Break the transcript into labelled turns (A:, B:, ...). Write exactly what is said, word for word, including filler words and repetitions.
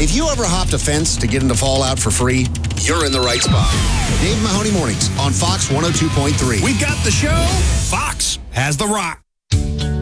A: If you ever hopped a fence to get into Fallout for free, you're in the right spot. Dave Mahoney Mornings on Fox one oh two point three.
B: We got the show. Fox has the rock.